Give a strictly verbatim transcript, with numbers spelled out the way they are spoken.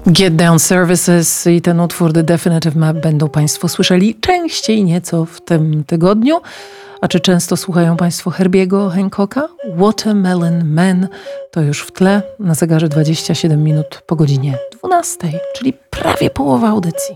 Get Down Services i ten utwór The Definitive Map będą Państwo słyszeli częściej nieco w tym tygodniu. A czy często słuchają Państwo Herbiego Hancocka? Watermelon Man to już w tle, na zegarze dwadzieścia siedem minut po godzinie dwunastej, czyli prawie połowa audycji.